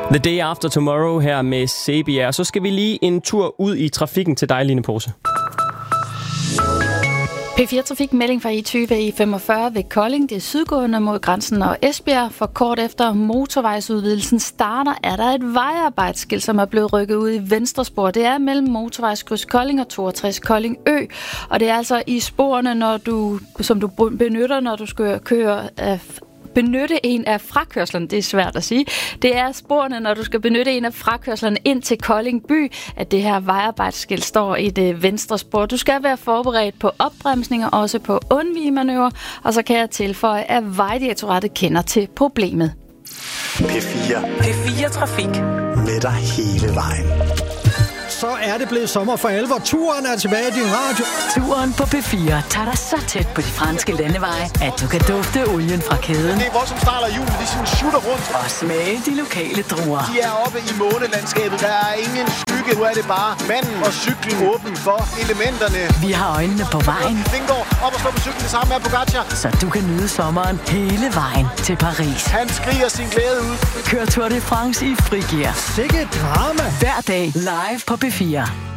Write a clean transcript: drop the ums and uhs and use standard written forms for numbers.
The Day After Tomorrow her med Sabia. Så skal vi lige en tur ud i trafikken til dig, Line Pose. P4 Trafikmelding fra I20 i 45 ved Kolding. Det er sydgående mod grænsen og Esbjerg. For kort efter motorvejsudvidelsen starter, er der et vejarbejdsskilt, som er blevet rykket ud i venstre spor. Det er mellem motorvejskryds Kolding og 62 Kolding Ø. Og det er altså i sporene, som du benytter, når du skal benytte en af frakørslerne, det er svært at sige. Det er sporene, når du skal benytte en af frakørslerne ind til Kolding by, at det her vejarbejdsskilt står i det venstre spor. Du skal være forberedt på opbremsninger, også på undvigemanøvrer, og så kan jeg tilføje, at Vejdirektoratet kender til problemet. P4 Trafik. Med dig hele vejen. Så er det blevet sommer for alvor. Turen er tilbage i din radio. Turen på P4 tager dig så tæt på de franske landeveje, at du kan dufte olien fra kæden. Det er voldsomt start af julen, de sådan shooter rundt. Og smage de lokale druer. De er oppe i månelandskabet. Der er ingen skygge. Nu er det bare manden og cyklen åben for elementerne. Vi har øjnene på vejen. Vingård op og slå på cyklen. Det samme er Pogacar. Så du kan nyde sommeren hele vejen til Paris. Han skriger sin glæde ud. Kør Tour de France i frigear. Sikke drama. Hver dag live på P4.